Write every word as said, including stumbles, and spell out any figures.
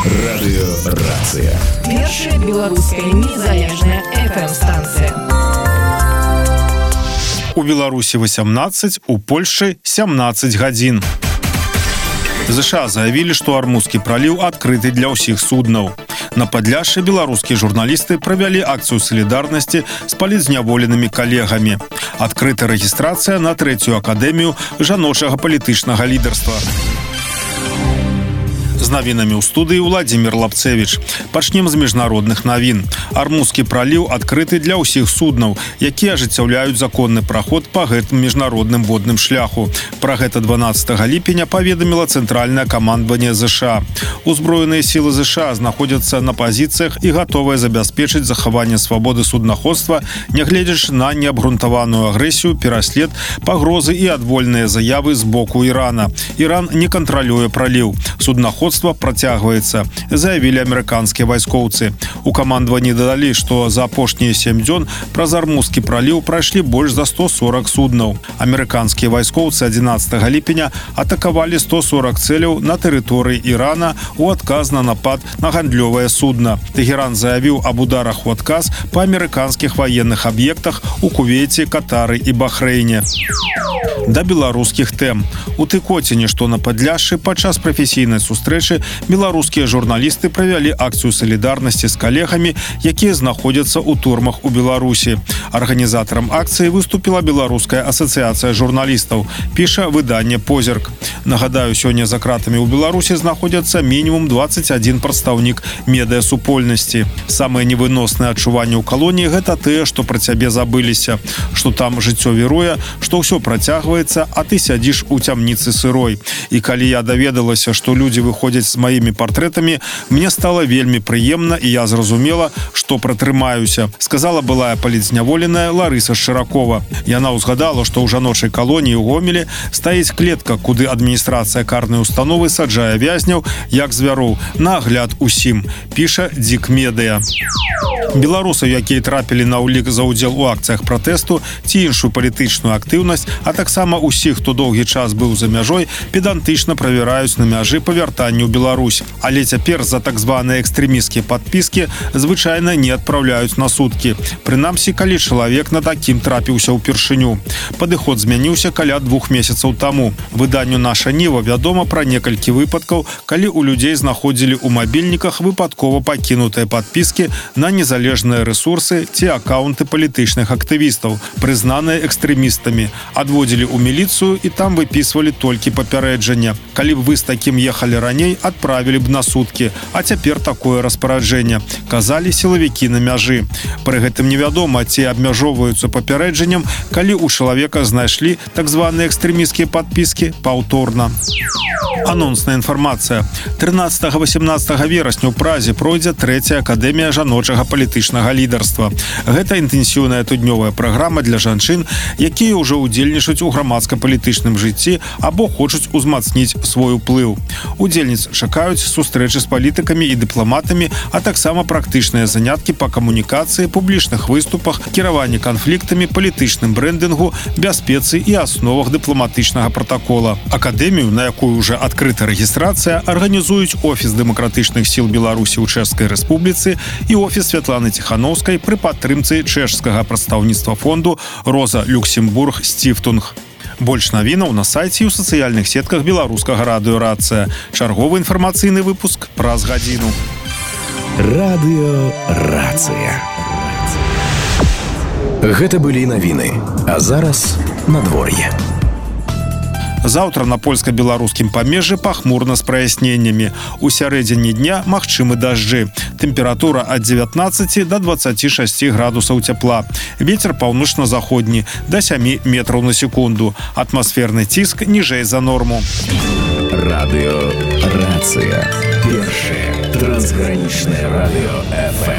Радыёрацыя. Першая беларуская незалежная эф эм-станцыя. У Беларусі васямнаццаць, у Польшчы сямнаццаць гадзін. ЗША заявілі, што Армузскі праліў адкрыты для ўсіх суднаў. На Падляшшы беларускія журналісты правялі акцыю салідарнасці з палітзняволенымі калегамі. Адкрыта рэгістрацыя на трэцюю акадэмію жаночага палітычнага лідарства. З навінамі ў студыі Владзімір Лапцевіч. Пачнем з міжнародных навін. Армузскі праліў адкрыты для ўсіх суднаў, якія ажыццяўляюць законны праход па гэтым міжнародным водным шляху. Пра гэта дванаццатага ліпеня паведаміла цэнтральнае камандаванне ЗША. Узброеныя сілы ЗША знаходзяцца на пазіцыях і гатовыя забяспечыць захаванне свабоды суднаходства, нягледзячы на неабгрунтаваную агрэсію, пераслед, пагрозы і адвольныя заявы з боку Ірана. Іран не кантралюе праліў. Суднаходства працягваецца, заявілі амерыканскія вайскоўцы. У камандаванні дадалі, што за апошнія сем дзён праз Армузскі праліў прайшлі больш за сто сорок суднаў. Амерыканскія вайскоўцы адзінаццатага ліпеня атакавалі сто сорок цэляў на тэрыторыі Ірана у адказ на напад на гандлёвае судна. Тэгеран заявіў аб ударах у адказ па амерыканскіх ваенных аб'ектах у Кувейце, Катары і Бахрэйне. Да беларускіх тэм. У Тыкоціне, што на Падляшшы, падчас прафесійнай сустрэчы беларускія журналісты правялі акцыю салідарнасці з калегамі, якія знаходзяцца ў турмах у Беларусі. Арганізатарам акцыі выступіла Беларуская асацыяцыя журналістаў, піша выданне «Позірк». Нагадаю, сёння за кратамі ў Беларусі знаходзяцца мінімум дваццаць адзін прадстаўнік медыасупольнасці. Самыя невыносныя адчуванні ў калоніі – гэта тыя, што пра цябе забыліся, што там жыццё віруе, што ўсё працягваецца, а ты сядзіш у цямніцы сырой. І калі я даведалася, што людзі выходзяць з маімі партрэтамі, мне стала вельмі прыемна, і я зразумела, што пратрымаюся, сказала былая палітзняволеная Ларыса Шыракова. Яна ўзгадала, што ў жаночай калоніі ў Гомелі стаіць клетка, куды адміністрацыя карнай установы саджае вязняў, як звяроў, на агляд усім, піша Дзік Медыя. Беларусаў, якія трапілі на ўлік за ўдзел у акцыях пратэсту ці іншую палітычную актыўнасць, а таксама ўсіх, хто доўгі час быў за мяжой, педантычна правяраюць на мяжы па вяртанню ў Беларусь. Але цяпер за так званыя экстрэмісцкія падпіскі звычайна не адпраўляюць на суткі. Прынамсі, калі чалавек на такім трапіўся ўпершыню. Падыход змяніўся каля двух месяцаў таму. Выданню «Наша Ніва» вядома пра некалькі выпадкаў, калі ў людзей знаходзілі ў мабільніках выпадкова пакінутыя падпіскі на незалежныя рэсурсы ці акаунты палітычных актывістаў, прызнаныя экстрэмістамі, адводзілі ў міліцыю і там выпісвалі толькі папярэджання. Калі б вы з такім ехалі раней, адправілі б на суткі, а цяпер такое распараджэнне, казалі сілавікі на мяжы. Пры гэтым невядома, ці абмяжоўваюцца папярэджаннем, калі ў чалавека знайшлі так званыя экстрэмісцкія падпіскі паўторна. Анонсная інфармацыя. трынаццатага-васямнаццатага верасня ў Празе пройдзе трэцяя акадэмія жаночага палітычнага лідарства. Гэта інтэнсіўная тыднёвая праграма для жанчын, якія ўжо ўдзельнічаюць у грамадска-палітычным жыцці або хочуць узмацніць свой уплыў. Удзельніц чакаюць сустрэчы з палітыкамі і дыпламатамі, а таксама практычныя заняткі па камунікацыі, публічных выступах, кіраванні канфліктамі, палітычным брэндынгу, бяспецы і асновах дыпламатычнага пратакола. Акадэмію, на якую ўжо адкрыта рэгістрацыя, арганізуюць Офіс дэмакратычных сіл Беларусі ў Чэшскай Рэспубліцы і Офіс Святланы Ціханаўскай пры падтрымцы чэшскага прадстаўніцтва фонду «Роза Люксембург Стіфтунг». Больш навінаў на сайце і ў сацыяльных сетках беларускага радыёрацыя. Чарговы інфармацыйны выпуск праз гадзіну. Радыёрацыя. Гэта былі навіны, а зараз надвор'е. Заўтра на польска-беларускім памежжы пахмурна з праясненнямі. У сярэдзіне дня магчымы дажджы. Тэмпература ад дзевятнаццаці да дваццаці шасці градусаў цяпла. Вецер паўночна-заходні да сямі метраў на секунду. Атмасферны ціск ніжэй за норму. Радыёрацыя. Першае трансгранічнае радыё эф эм.